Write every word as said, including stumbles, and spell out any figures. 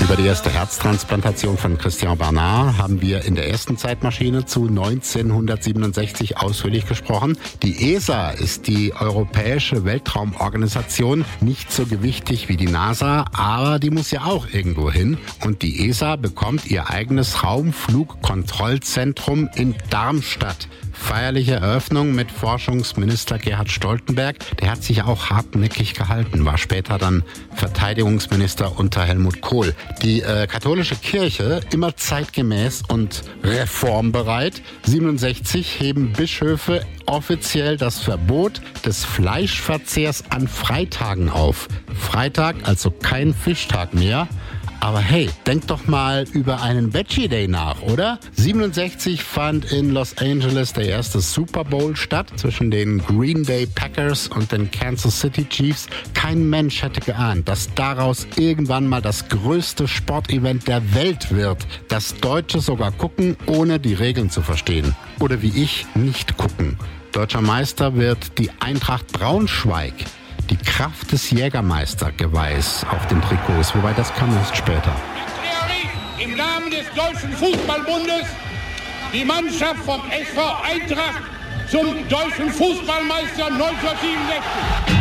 Über die erste Herztransplantation von Christian Barnard haben wir in der ersten Zeitmaschine zu neunzehnhundertsiebenundsechzig ausführlich gesprochen. Die E S A ist die Europäische Weltraumorganisation, nicht so gewichtig wie die NASA, aber die muss ja auch irgendwo hin. Und die E S A bekommt ihr eigenes Raumflugkontrollzentrum in Darmstadt. Feierliche Eröffnung mit Forschungsminister Gerhard Stoltenberg. Der hat sich auch hartnäckig gehalten, war später dann Verteidigungsminister unter Helmut Kohl. Die äh, katholische Kirche, immer zeitgemäß und reformbereit. siebenundsechzig heben Bischöfe offiziell das Verbot des Fleischverzehrs an Freitagen auf. Freitag, also kein Fischtag mehr. Aber hey, denk doch mal über einen Veggie Day nach, oder? siebenundsechzig fand in Los Angeles der erste Super Bowl statt zwischen den Green Bay Packers und den Kansas City Chiefs. Kein Mensch hätte geahnt, dass daraus irgendwann mal das größte Sportevent der Welt wird. Das Deutsche sogar gucken, ohne die Regeln zu verstehen. Oder wie ich, nicht gucken. Deutscher Meister wird die Eintracht Braunschweig. Die Kraft des Jägermeister-Geweiß auf den Trikots, wobei das kam erst später. Im Namen des Deutschen Fußballbundes die Mannschaft vom S V Eintracht zum Deutschen Fußballmeister neunzehnhundertsiebenundsechzig.